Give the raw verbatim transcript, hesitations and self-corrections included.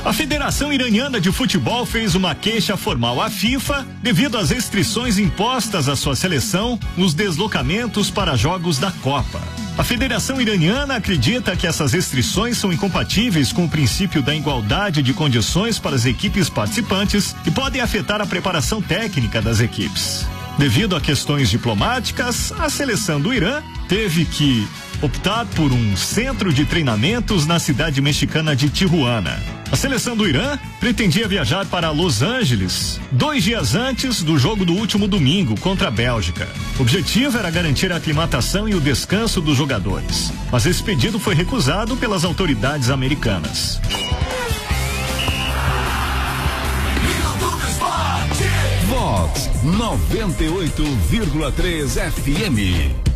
A Federação Iraniana de Futebol fez uma queixa formal à FIFA devido às restrições impostas à sua seleção nos deslocamentos para jogos da Copa. A Federação Iraniana acredita que essas restrições são incompatíveis com o princípio da igualdade de condições para as equipes participantes e podem afetar a preparação técnica das equipes. Devido a questões diplomáticas, a seleção do Irã teve que optar por um centro de treinamentos na cidade mexicana de Tijuana. A seleção do Irã pretendia viajar para Los Angeles dois dias antes do jogo do último domingo contra a Bélgica. O objetivo era garantir a aclimatação e o descanso dos jogadores, mas esse pedido foi recusado pelas autoridades americanas. Vox noventa e oito vírgula três F M.